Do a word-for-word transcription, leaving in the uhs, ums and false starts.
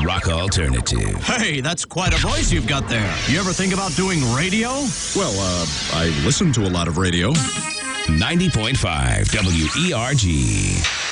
rock alternative. Hey, that's quite a voice you've got there. You ever think about doing radio? Well, uh, I listen to a lot of radio. ninety point five W E R G.